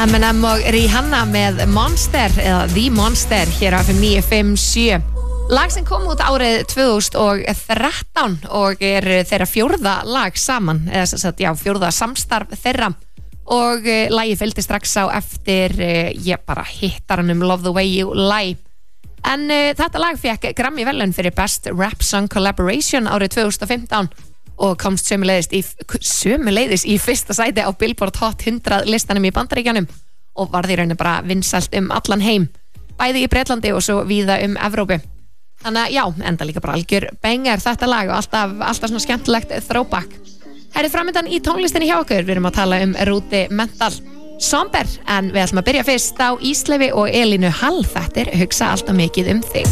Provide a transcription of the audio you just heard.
Eminem og Rihanna með Monster eða The Monster hér á FM 957. Lag sem kom út árið 2013 og þeirra fjórða lag saman, eða sem sagt, fjórða samstarf þeirra og lagið fylgdi strax á eftir bara hittaranum Love the Way You Lie. En þetta lag fekk Grammy verðlaun fyrir Best Rap Song Collaboration árið 2015 og komst sömuleiðis í fyrsta sæti á Billboard Hot 100 listanum í Bandaríkjunum og varð í rauninni bara vinsælt allan heim, bæði í Bretlandi og svo víða Evrópu. Þannig að enda líka bara algjör banger þetta lag og alltaf svona skemmtilegt throwback. Herrið framöndan í tónlistinni hjá okkur, við erum að tala Rudimental Somber, en við ætlum að byrja fyrst á Ísleifi og Elínu Hall. Þetta hugsa alltaf mikið þig.